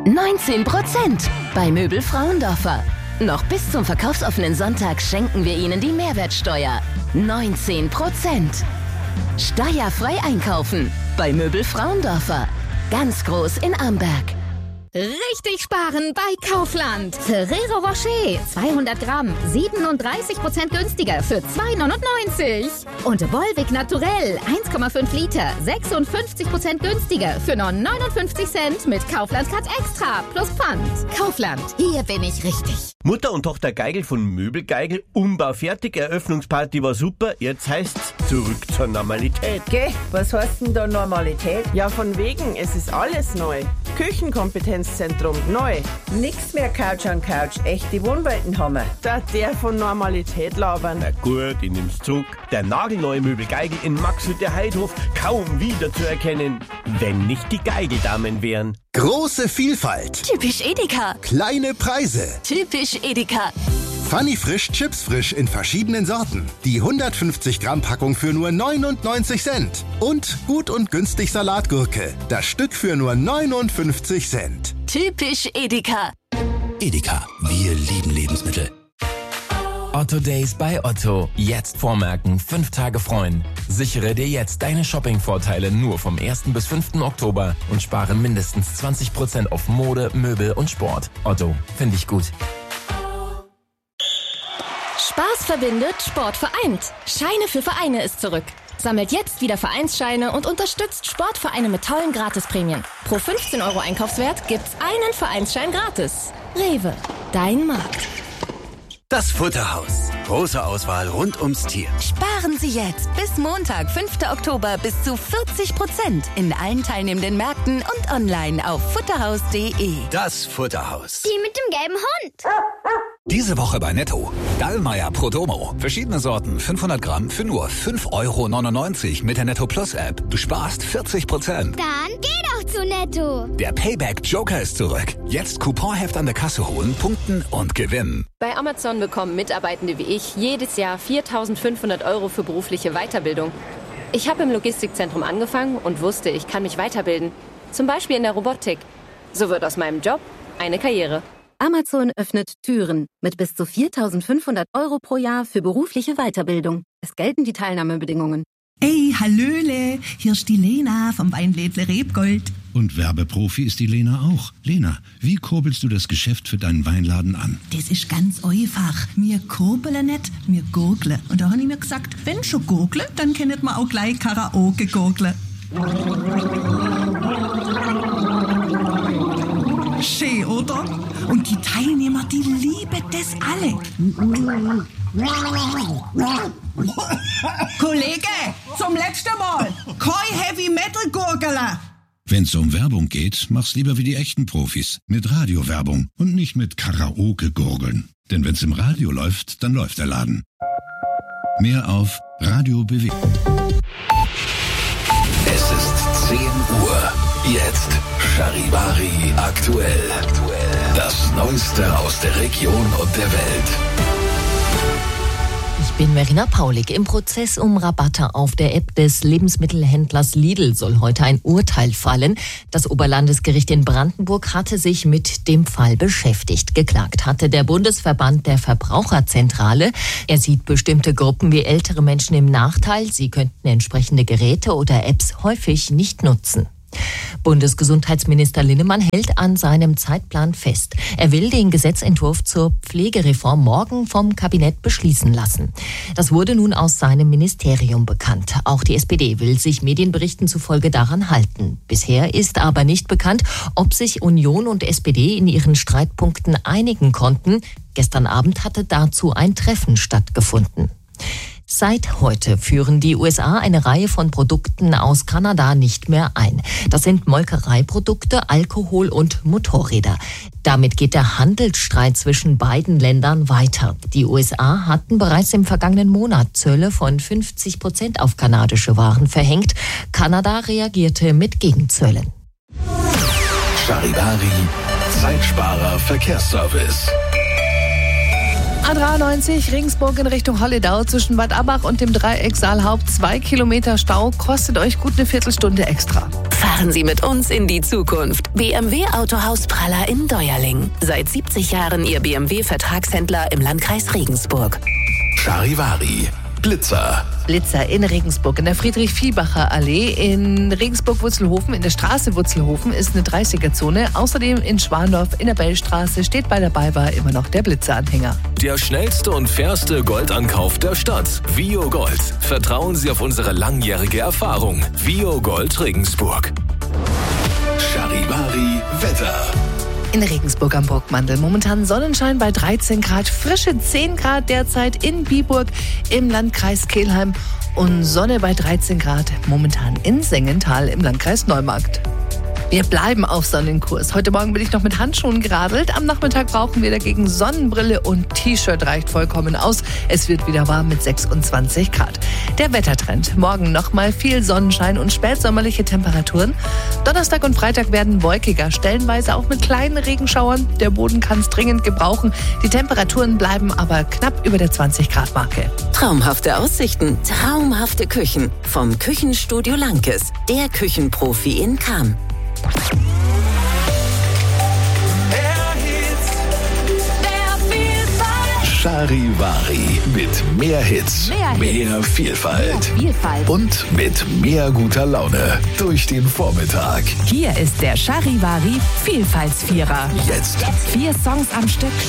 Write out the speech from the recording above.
19%. Bei Möbel Frauendorfer. Noch bis zum verkaufsoffenen Sonntag schenken wir Ihnen die Mehrwertsteuer. 19%. Steuerfrei einkaufen. Bei Möbel Frauendorfer. Ganz groß in Amberg. Richtig sparen bei Kaufland. Ferrero Rocher, 200 Gramm, 37% günstiger für 2,99. Und Volvic Naturell, 1,5 Liter, 56% günstiger für nur 59 Cent mit Kaufland Cut Extra plus Pfand. Kaufland, hier bin ich richtig. Mutter und Tochter Geigel von Möbelgeigel, Umbau fertig, Eröffnungsparty war super, jetzt heißt's zurück zur Normalität. Geh, was heißt denn da Normalität? Ja, von wegen, es ist alles neu. Küchenkompetenzzentrum, neu. Nix mehr Couch an Couch, echte Wohnwelten haben wir. Da der von Normalität labern. Na gut, ich nehm's zurück. Der nagelneue Möbelgeigel in Maxhütte Heidhof, kaum wieder zu erkennen, wenn nicht die Geigeldamen wären. Große Vielfalt. Typisch Edeka. Kleine Preise. Typisch Edeka. Funny Frisch Chips Frisch in verschiedenen Sorten. Die 150 Gramm Packung für nur 99 Cent. Und gut und günstig Salatgurke. Das Stück für nur 59 Cent. Typisch Edeka. Edeka, wir lieben Lebensmittel. Otto Days bei Otto. Jetzt vormerken, 5 Tage freuen. Sichere dir jetzt deine Shopping-Vorteile nur vom 1. bis 5. Oktober und spare mindestens 20% auf Mode, Möbel und Sport. Otto, finde ich gut. Spaß verbindet, Sport vereint. Scheine für Vereine ist zurück. Sammelt jetzt wieder Vereinsscheine und unterstützt Sportvereine mit tollen Gratisprämien. Pro 15 € Einkaufswert gibt's einen Vereinsschein gratis. Rewe, dein Markt. Das Futterhaus. Große Auswahl rund ums Tier. Sparen Sie jetzt bis Montag, 5. Oktober bis zu 40% in allen teilnehmenden Märkten und online auf futterhaus.de. Das Futterhaus. Die mit dem gelben Hund. Diese Woche bei Netto. Dallmayr Prodomo. Verschiedene Sorten, 500 Gramm für nur 5,99 € mit der Netto Plus App. Du sparst 40%. Dann geh doch zu Netto. Der Payback Joker ist zurück. Jetzt Couponheft an der Kasse holen, punkten und gewinnen. Bei Amazon bekommen Mitarbeitende wie ich jedes Jahr 4.500 € für berufliche Weiterbildung. Ich habe im Logistikzentrum angefangen und wusste, ich kann mich weiterbilden. Zum Beispiel in der Robotik. So wird aus meinem Job eine Karriere. Amazon öffnet Türen mit bis zu 4.500 € pro Jahr für berufliche Weiterbildung. Es gelten die Teilnahmebedingungen. Ey, hallöle, hier ist die Lena vom Weinlädle Rebgold. Und Werbeprofi ist die Lena auch. Lena, wie kurbelst du das Geschäft für deinen Weinladen an? Das ist ganz einfach. Wir kurbeln nicht, wir gurgeln. Und da habe ich mir gesagt, wenn schon gurgeln, dann können wir auch gleich Karaoke gurgeln. Schön, oder? Und die Teilnehmer, die lieben das alle. Kollege, zum letzten Mal. Kein Heavy Metal Gurgler. Wenn's um Werbung geht, mach's lieber wie die echten Profis. Mit Radiowerbung und nicht mit Karaoke-Gurgeln. Denn wenn's im Radio läuft, dann läuft der Laden. Mehr auf Radio BW. Es ist 10 Uhr. Jetzt Charivari aktuell. Das Neueste aus der Region und der Welt. Ich bin Verena Paulik. Im Prozess um Rabatte auf der App des Lebensmittelhändlers Lidl soll heute ein Urteil fallen. Das Oberlandesgericht in Brandenburg hatte sich mit dem Fall beschäftigt. Geklagt hatte der Bundesverband der Verbraucherzentrale. Er sieht bestimmte Gruppen wie ältere Menschen im Nachteil. Sie könnten entsprechende Geräte oder Apps häufig nicht nutzen. Bundesgesundheitsminister Linnemann hält an seinem Zeitplan fest. Er will den Gesetzentwurf zur Pflegereform morgen vom Kabinett beschließen lassen. Das wurde nun aus seinem Ministerium bekannt. Auch die SPD will sich Medienberichten zufolge daran halten. Bisher ist aber nicht bekannt, ob sich Union und SPD in ihren Streitpunkten einigen konnten. Gestern Abend hatte dazu ein Treffen stattgefunden. Seit heute führen die USA eine Reihe von Produkten aus Kanada nicht mehr ein. Das sind Molkereiprodukte, Alkohol und Motorräder. Damit geht der Handelsstreit zwischen beiden Ländern weiter. Die USA hatten bereits im vergangenen Monat Zölle von 50% auf kanadische Waren verhängt. Kanada reagierte mit Gegenzöllen. Charivari, Zeitsparer Verkehrsservice. A93 Regensburg in Richtung Holledau zwischen Bad Abbach und dem Dreieck Saalhaupt. 2 Kilometer Stau, kostet euch gut eine Viertelstunde extra. Fahren Sie mit uns in die Zukunft. BMW Autohaus Praller in Deuerling. Seit 70 Jahren Ihr BMW-Vertragshändler im Landkreis Regensburg. Charivari. Blitzer. Blitzer in Regensburg, in der Friedrich-Vielbacher Allee. In Regensburg-Wurzelhofen, in der Straße Wurzelhofen, ist eine 30er-Zone. Außerdem in Schwandorf, in der Bellstraße, steht bei der BayWa immer noch der Blitzeranhänger. Der schnellste und fairste Goldankauf der Stadt. Vio Gold. Vertrauen Sie auf unsere langjährige Erfahrung. Vio Gold Regensburg. Charivari Wetter. In Regensburg am Burgmandel momentan Sonnenschein bei 13 Grad, frische 10 Grad derzeit in Biburg im Landkreis Kelheim und Sonne bei 13 Grad momentan in Sengenthal im Landkreis Neumarkt. Wir bleiben auf Sonnenkurs. Heute Morgen bin ich noch mit Handschuhen geradelt. Am Nachmittag brauchen wir dagegen Sonnenbrille und T-Shirt reicht vollkommen aus. Es wird wieder warm mit 26 Grad. Der Wettertrend. Morgen nochmal viel Sonnenschein und spätsommerliche Temperaturen. Donnerstag und Freitag werden wolkiger, stellenweise auch mit kleinen Regenschauern. Der Boden kann es dringend gebrauchen. Die Temperaturen bleiben aber knapp über der 20-Grad-Marke. Traumhafte Aussichten, traumhafte Küchen. Vom Küchenstudio Lankes. Der Küchenprofi in Cham. Charivari mit mehr Hits, mehr Vielfalt und mit mehr guter Laune durch den Vormittag. Hier ist der Charivari Vielfaltsvierer. Jetzt 4 Songs am Stück.